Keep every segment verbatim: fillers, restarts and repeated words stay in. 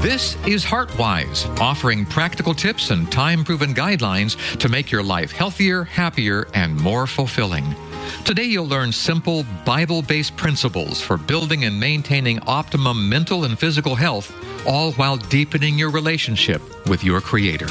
This is HeartWise, offering practical tips and time-proven guidelines to make your life healthier, happier, and more fulfilling. Today you'll learn simple, Bible-based principles for building and maintaining optimum mental and physical health, all while deepening your relationship with your Creator.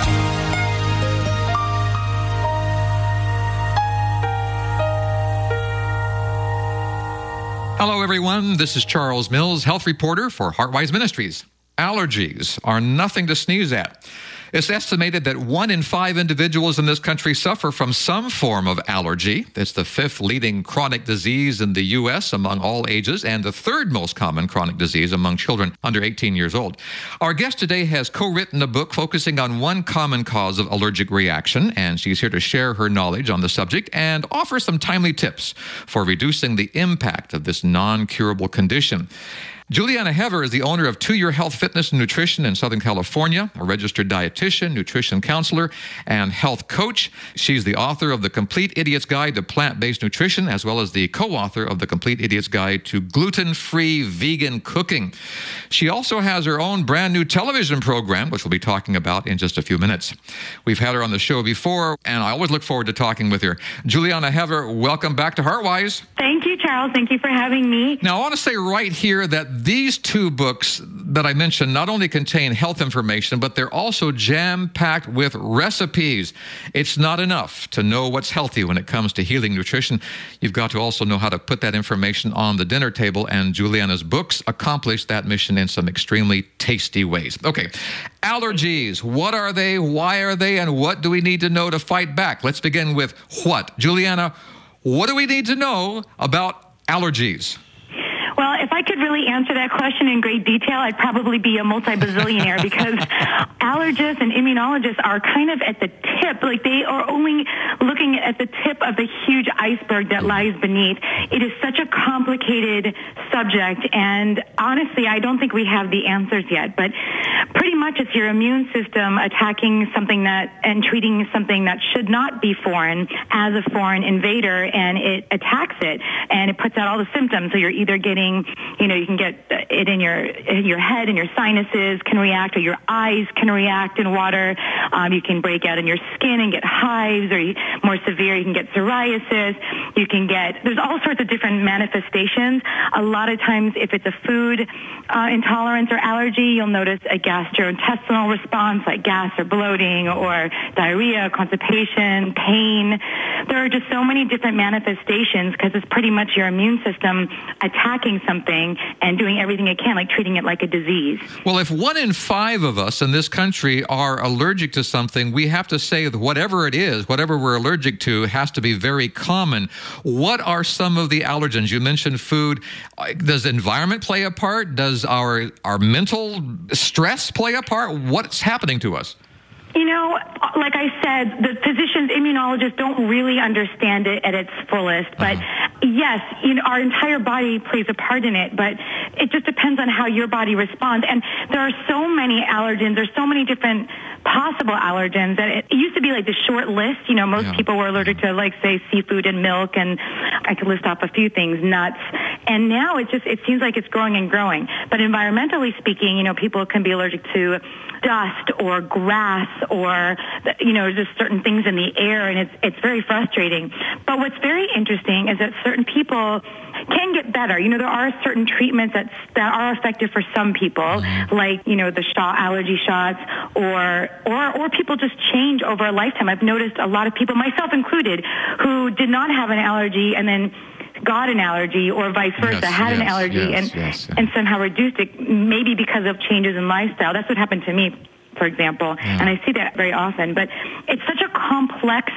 Hello, everyone. This is Charles Mills, health reporter for HeartWise Ministries. Allergies are nothing to sneeze at. It's estimated that one in five individuals in this country suffer from some form of allergy. It's the fifth leading chronic disease in the U S among all ages and the third most common chronic disease among children under eighteen years old. Our guest today has co-written a book focusing on one common cause of allergic reaction, and she's here to share her knowledge on the subject and offer some timely tips for reducing the impact of this non-curable condition. Juliana Hever is the owner of Two Year Health Fitness and Nutrition in Southern California, a registered dietitian, nutrition counselor, and health coach. She's the author of The Complete Idiot's Guide to Plant-Based Nutrition, as well as the co-author of The Complete Idiot's Guide to Gluten-Free Vegan Cooking. She also has her own brand new television program, which we'll be talking about in just a few minutes. We've had her on the show before, and I always look forward to talking with her. Juliana Hever, welcome back to HeartWise. Thank you, Charles. Thank you for having me. Now, I want to say right here that these two books that I mentioned not only contain health information, but they're also jam-packed with recipes. It's not enough to know what's healthy when it comes to healing nutrition. You've got to also know how to put that information on the dinner table, and Juliana's books accomplish that mission in some extremely tasty ways. Okay, allergies. What are they? Why are they? And what do we need to know to fight back? Let's begin with what? Juliana, what do we need to know about allergies? Well, if I could really answer that question in great detail, I'd probably be a multi-bazillionaire because allergists and immunologists are kind of at the tip, like they are only looking at the tip of the huge iceberg that lies beneath. It is such a complicated subject, and honestly, I don't think we have the answers yet, but pretty much it's your immune system attacking something that and treating something that should not be foreign as a foreign invader, and it attacks it, and it puts out all the symptoms. So you're either getting You know, you can get it in your in your head, and your sinuses can react, or your eyes can react in water. Um, you can break out in your skin and get hives, or you, more severe, you can get psoriasis. You can get, there's all sorts of different manifestations. A lot of times, if it's a food uh, intolerance or allergy, you'll notice a gastrointestinal response like gas or bloating or diarrhea, constipation, pain. There are just so many different manifestations because it's pretty much your immune system attacking something and doing everything it can, like treating it like a disease. Well, if one in five of us in this country are allergic to something, we have to say that whatever it is, whatever we're allergic to, has to be very common. What are some of the allergens? You mentioned food. Does environment play a part? Does our, our mental stress play a part? What's happening to us? You know, like I said, the physicians, immunologists don't really understand it at its fullest. But uh-huh. yes, you know, our entire body plays a part in it, but it just depends on how your body responds. And there are so many allergens. There's so many different possible allergens that it, it used to be like the short list. You know, most yeah. people were allergic to, like, say, seafood and milk, and I could list off a few things, nuts. And now it just, it seems like it's growing and growing. But environmentally speaking, you know, people can be allergic to dust or grass or, you know, just certain things in the air, and it's it's very frustrating. But what's very interesting is that certain people can get better. You know, there are certain treatments that that are effective for some people, mm-hmm. like, you know, the shot, allergy shots, or or or people just change over a lifetime. I've noticed a lot of people, myself included, who did not have an allergy and then got an allergy, or vice versa, yes, had yes, an allergy yes, and yes, yes. and somehow reduced it, maybe because of changes in lifestyle. That's what happened to me, for example, yeah. and I see that very often. But it's such a complex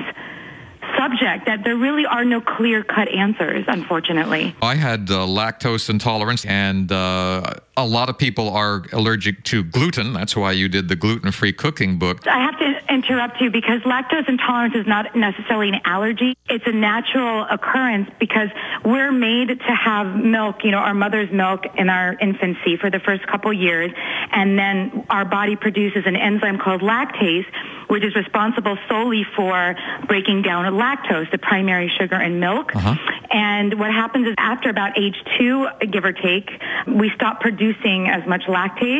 subject that there really are no clear-cut answers, unfortunately. I had uh, lactose intolerance, and uh, a lot of people are allergic to gluten. That's why you did the gluten-free cooking book. I have to interrupt you because lactose intolerance is not necessarily an allergy. It's a natural occurrence because we're made to have milk, you know, our mother's milk in our infancy for the first couple years, and then our body produces an enzyme called lactase, which is responsible solely for breaking down lactose, the primary sugar in milk. Uh-huh. And what happens is after about age two, give or take, we stop producing as much lactase,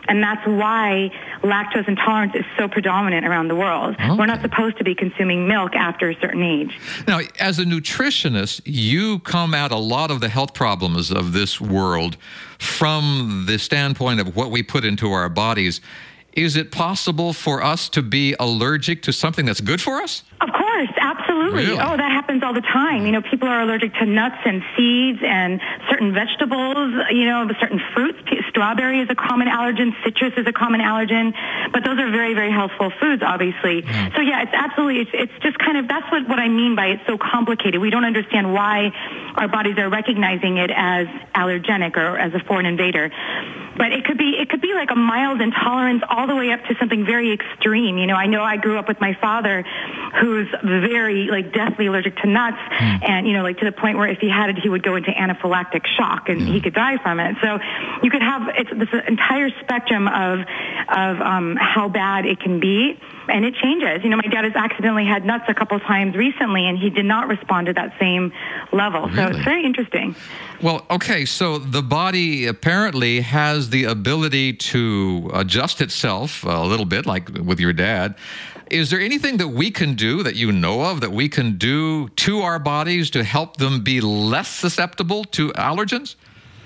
And that's why lactose intolerance is so predominant around the world. Okay. We're not supposed to be consuming milk after a certain age. Now, as a nutritionist, you come at a lot of the health problems of this world from the standpoint of what we put into our bodies. Is it possible for us to be allergic to something that's good for us? Of course, absolutely. Really? Oh, that happens all the time. You know, people are allergic to nuts and seeds and certain vegetables, you know, certain fruits. Strawberry is a common allergen. Citrus is a common allergen. But those are very, very healthful foods, obviously. Mm. So, yeah, it's absolutely, it's, it's just kind of, that's what, what I mean by it's so complicated. We don't understand why our bodies are recognizing it as allergenic or as a foreign invader. But it could be, it could be like a mild intolerance all the way up to something very extreme. You know, I know I grew up with my father who's very, like, deathly allergic to nuts. Mm. And, you know, like to the point where if he had it, he would go into anaphylactic shock and mm. he could die from it. So you could have it's this entire spectrum of, of um, how bad it can be. And it changes. You know, my dad has accidentally had nuts a couple times recently, and he did not respond to that same level. Really? So it's very interesting. Well, okay, so the body apparently has the ability to adjust itself a little bit, like with your dad. Is there anything that we can do, that you know of, that we can do to our bodies to help them be less susceptible to allergens?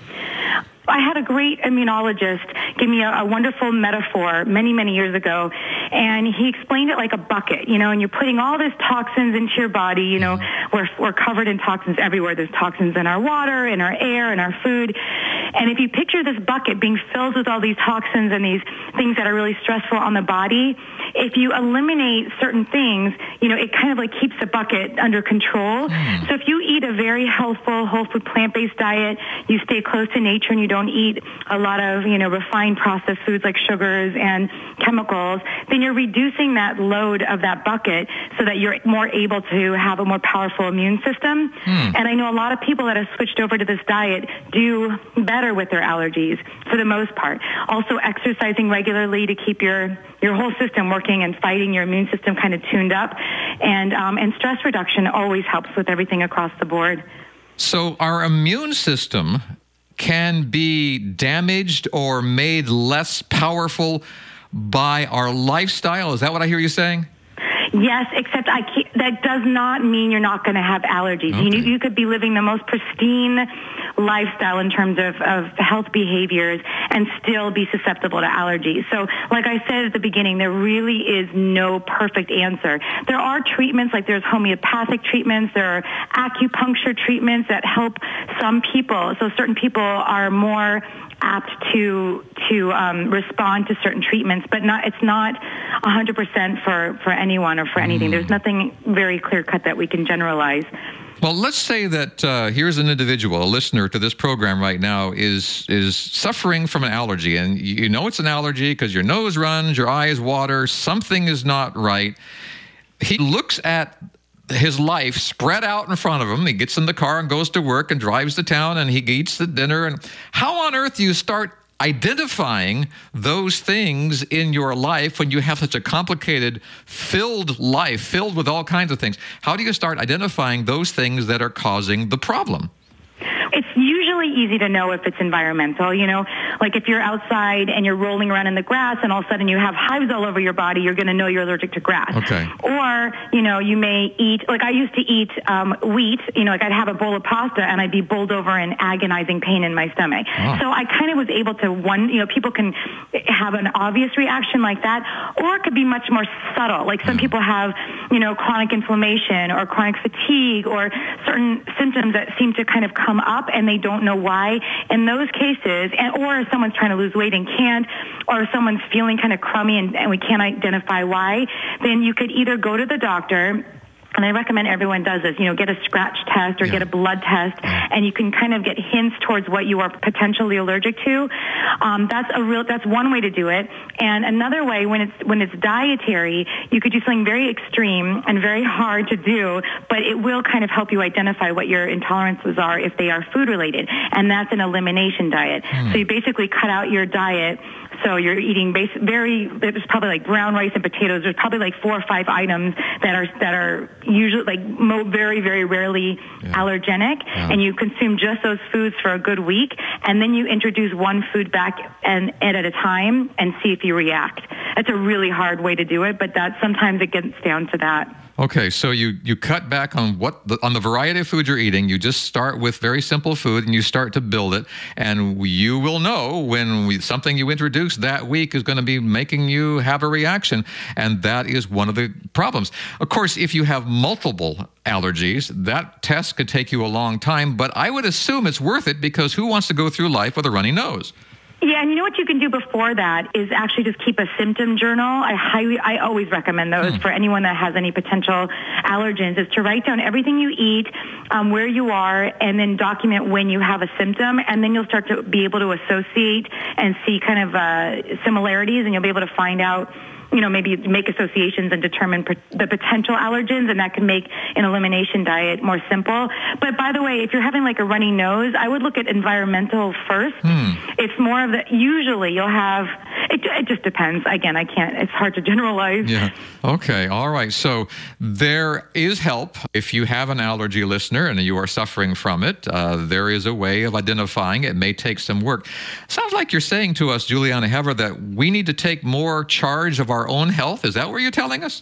I had a great immunologist give me a, a wonderful metaphor many, many years ago, and he explained it like a bucket, you know, and you're putting all these toxins into your body, you know, we're, we're covered in toxins everywhere. There's toxins in our water, in our air, in our food. And if you picture this bucket being filled with all these toxins and these things that are really stressful on the body, if you eliminate certain things, you know, it kind of like keeps the bucket under control. Mm. So if you eat a very healthful, whole food, plant-based diet, you stay close to nature and you don't eat a lot of, you know, refined processed foods like sugars and chemicals, then you're reducing that load of that bucket so that you're more able to have a more powerful immune system. Mm. And I know a lot of people that have switched over to this diet do better with their allergies for the most part. Also exercising regularly to keep your, your whole system working and fighting your immune system kind of tuned up. And, um, and stress reduction always helps with everything across the board. So our immune system can be damaged or made less powerful by our lifestyle. Is that what I hear you saying? Yes, except I can't, that does not mean you're not going to have allergies. Okay. You, you could be living the most pristine lifestyle in terms of, of health behaviors and still be susceptible to allergies. So like I said at the beginning, there really is no perfect answer. There are treatments, like there's homeopathic treatments, there are acupuncture treatments that help some people. So certain people are more apt to to um, respond to certain treatments, but not it's not one hundred percent for, for anyone or for anything. Mm. There's nothing very clear-cut that we can generalize. Well, let's say that uh, here's an individual, a listener to this program right now, is is suffering from an allergy, and you know it's an allergy because your nose runs, your eyes water, something is not right. He looks at his life spread out in front of him. He gets in the car and goes to work and drives to town, and he eats the dinner. And how on earth do you start identifying those things in your life when you have such a complicated, filled life, filled with all kinds of things? How do you start identifying those things that are causing the problem? It's usually easy to know if it's environmental, you know, like if you're outside and you're rolling around in the grass and all of a sudden you have hives all over your body, you're going to know you're allergic to grass. Okay. Or, you know, you may eat, like I used to eat um, wheat, you know, like I'd have a bowl of pasta and I'd be bowled over in agonizing pain in my stomach. Oh. So I kind of was able to, one, you know, people can have an obvious reaction like that, or it could be much more subtle. Like some mm. people have, you know, chronic inflammation or chronic fatigue or certain symptoms that seem to kind of come up and they don't know why. In those cases, and or if someone's trying to lose weight and can't, or if someone's feeling kind of crummy and, and we can't identify why, then you could either go to the doctor. And I recommend everyone does this, you know, get a scratch test or yeah. get a blood test, and you can kind of get hints towards what you are potentially allergic to. Um, that's a real, that's one way to do it. And another way, when it's, when it's dietary, you could do something very extreme and very hard to do, but it will kind of help you identify what your intolerances are if they are food related. And that's an elimination diet. Mm. So you basically cut out your diet. So you're eating base, very, there's probably like brown rice and potatoes. There's probably like four or five items that are, that are usually like mo- very, very rarely Yeah. allergenic, Yeah. and you consume just those foods for a good week, and then you introduce one food back and, and at a time and see if you react. It's a really hard way to do it, but that sometimes it gets down to that. Okay, so you, you cut back on what the, on the variety of food you're eating. You just start with very simple food and you start to build it, and you will know when we, something you introduce that week is going to be making you have a reaction, and that is one of the problems. Of course, if you have multiple allergies, that test could take you a long time, but I would assume it's worth it, because who wants to go through life with a runny nose? Yeah, and you know what you can do before that is actually just keep a symptom journal. I highly, I always recommend those Hmm. for anyone that has any potential allergens, is to write down everything you eat, um, where you are, and then document when you have a symptom, and then you'll start to be able to associate and see kind of uh, similarities, and you'll be able to find out, you know, maybe make associations and determine p- the potential allergens, and that can make an elimination diet more simple. But by the way, if you're having like a runny nose, I would look at environmental first. Hmm. It's more of the, usually you'll have, it, it just depends. Again, I can't, it's hard to generalize. Yeah. Okay. All right. So there is help if you have an allergy, listener, and you are suffering from it. Uh, there is a way of identifying it. It may take some work. Sounds like you're saying to us, Juliana Hever, that we need to take more charge of our own health. Is that what you're telling us?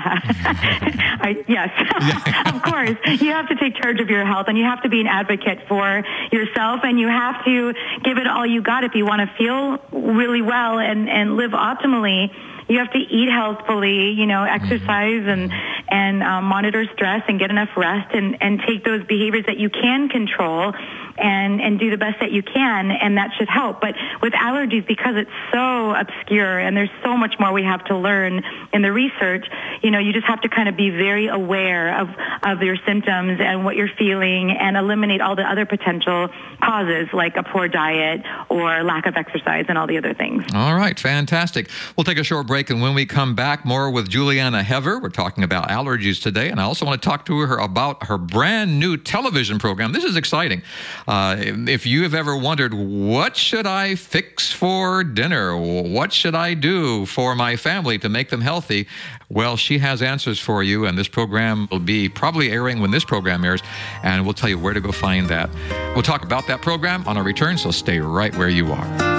I, yes, of course. You have to take charge of your health, and you have to be an advocate for yourself, and you have to give it all you got if you want to feel really well and, and live optimally. You have to eat healthfully, you know, exercise and and um, monitor stress and get enough rest, and, and take those behaviors that you can control and, and do the best that you can, and that should help. But with allergies, because it's so obscure and there's so much more we have to learn in the research, you know, you just have to kind of be very aware of, of your symptoms and what you're feeling, and eliminate all the other potential causes like a poor diet or lack of exercise and all the other things. All right. Fantastic. We'll take a short break, and when we come back, more with Juliana Hever. We're talking about allergies today, and I also want to talk to her about her brand new television program. This is exciting. Uh, if you have ever wondered, what should I fix for dinner? What should I do for my family to make them healthy? Well, she has answers for you, and this program will be probably airing when this program airs, and we'll tell you where to go find that. We'll talk about that program on our return, so stay right where you are.